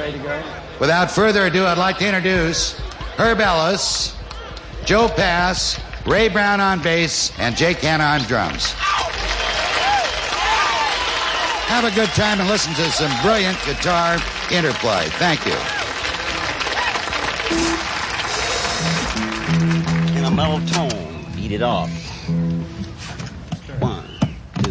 ready to go? Without further ado, I'd like to introduce Herb Ellis, Joe Pass, Ray Brown on bass, and Jake Hanna on drums. Have a good time and listen to some brilliant guitar interplay. Thank you. In a mellow tone, beat it off.